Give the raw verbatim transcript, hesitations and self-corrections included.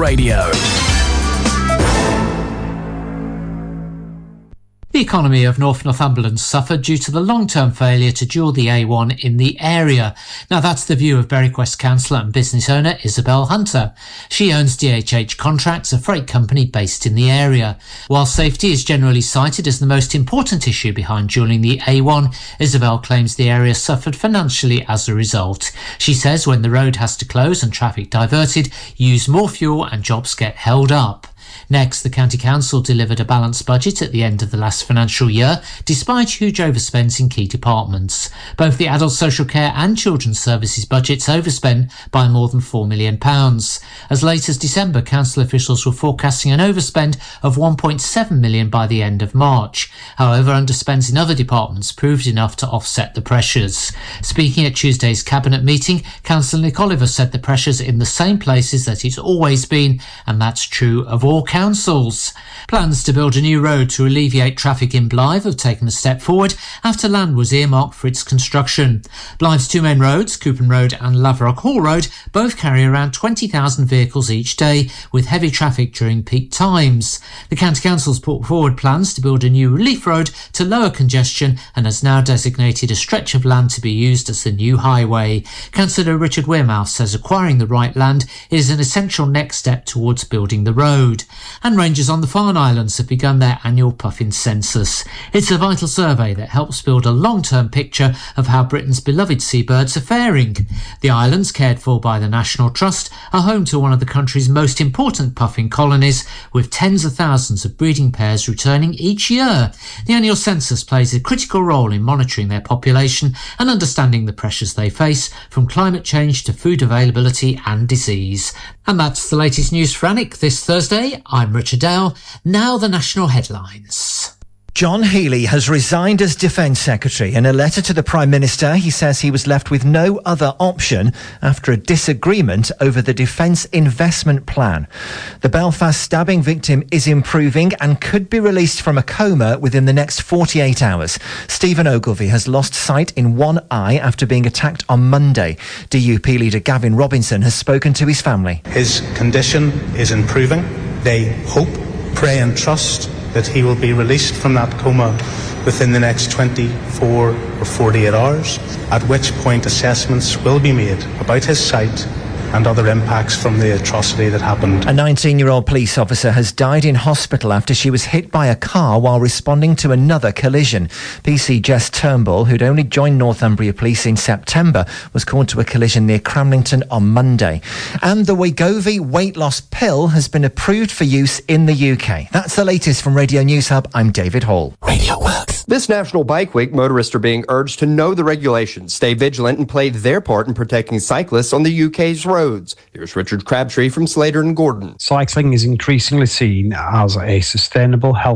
Radio. The economy of North Northumberland suffered due to the long-term failure to dual the A one in the area. Now that's the view of Berwick West councillor and business owner Isabel Hunter. She owns D H H Contracts, a freight company based in the area. While safety is generally cited as the most important issue behind dualling the A one, Isabel claims the area suffered financially as a result. She says when the road has to close and traffic diverted, use more fuel and jobs get held up. Next, the County Council delivered a balanced budget at the end of the last financial year, despite huge overspends in key departments. Both the Adult Social Care and Children's Services budgets overspent by more than four million pounds. As late as December, council officials were forecasting an overspend of one point seven million pounds by the end of March. However, underspends in other departments proved enough to offset the pressures. Speaking at Tuesday's Cabinet meeting, Councillor Nick Oliver said the pressures are in the same places that it's always been, and that's true of all councils. Councils. Plans to build a new road to alleviate traffic in Blythe have taken a step forward after land was earmarked for its construction. Blythe's two main roads, Coopen Road and Laverock Hall Road, both carry around twenty thousand vehicles each day, with heavy traffic during peak times. The County Council's put forward plans to build a new relief road to lower congestion and has now designated a stretch of land to be used as the new highway. Councillor Richard Wearmouth says acquiring the right land is an essential next step towards building the road. And rangers on the Farne Islands have begun their annual puffin census. It's a vital survey that helps build a long-term picture of how Britain's beloved seabirds are faring. The islands, cared for by the National Trust, are home to one of the country's most important puffin colonies, with tens of thousands of breeding pairs returning each year. The annual census plays a critical role in monitoring their population and understanding the pressures they face, from climate change to food availability and disease. And that's the latest news for Annick this Thursday. I'm Richard Dale. Now the national headlines. John Healey has resigned as Defence Secretary. In a letter to the Prime Minister, he says he was left with no other option after a disagreement over the Defence Investment Plan. The Belfast stabbing victim is improving and could be released from a coma within the next forty-eight hours. Stephen Ogilvie has lost sight in one eye after being attacked on Monday. D U P leader Gavin Robinson has spoken to his family. His condition is improving. They hope, pray and trust that he will be released from that coma within the next twenty-four or forty-eight hours, at which point assessments will be made about his sight and other impacts from the atrocity that happened. A nineteen-year-old police officer has died in hospital after she was hit by a car while responding to another collision. P C Jess Turnbull, who'd only joined Northumbria Police in September, was called to a collision near Cramlington on Monday. And the Wegovy weight loss pill has been approved for use in the U K. That's the latest from Radio News Hub. I'm David Hall. Radio Works. This National Bike Week, motorists are being urged to know the regulations, stay vigilant and play their part in protecting cyclists on the U K's roads. Here's Richard Crabtree from Slater and Gordon. Cycling is increasingly seen as a sustainable, healthy